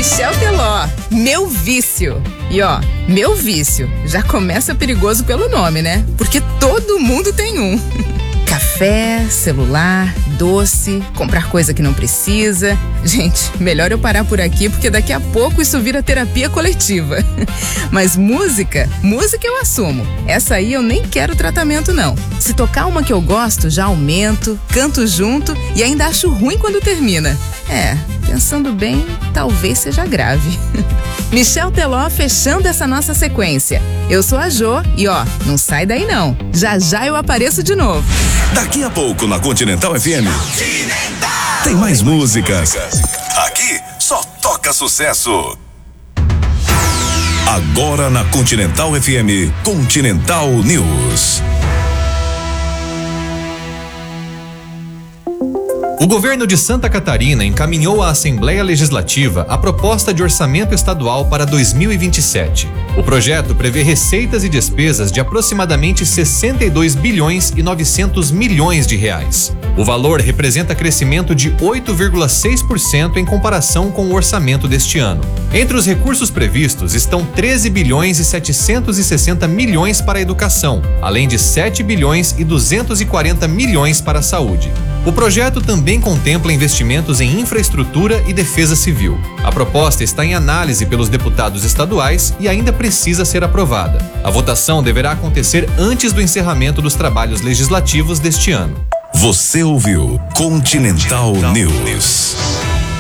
Michel Teló, meu vício. E ó, meu vício já começa perigoso pelo nome, né? Porque todo mundo tem um. Café, celular, doce, comprar coisa que não precisa. Gente, melhor eu parar por aqui porque daqui a pouco isso vira terapia coletiva. Mas música eu assumo. Essa aí eu nem quero tratamento não. Se tocar uma que eu gosto, já aumento, canto junto e ainda acho ruim quando termina. Pensando bem, talvez seja grave. Michel Teló fechando essa nossa sequência. Eu sou a Jô e ó, não sai daí não. Já eu apareço de novo. Daqui a pouco na Continental FM. Tem mais músicas. Aqui só toca sucesso. Agora na Continental FM, Continental News. O governo de Santa Catarina encaminhou à Assembleia Legislativa a proposta de orçamento estadual para 2027. O projeto prevê receitas e despesas de aproximadamente 62 bilhões e 900 milhões de reais. O valor representa crescimento de 8,6% em comparação com o orçamento deste ano. Entre os recursos previstos estão 13 bilhões e 760 milhões para a educação, além de 7 bilhões e 240 milhões para a saúde. O projeto também contempla investimentos em infraestrutura e defesa civil. A proposta está em análise pelos deputados estaduais e ainda precisa ser aprovada. A votação deverá acontecer antes do encerramento dos trabalhos legislativos deste ano. Você ouviu Continental News.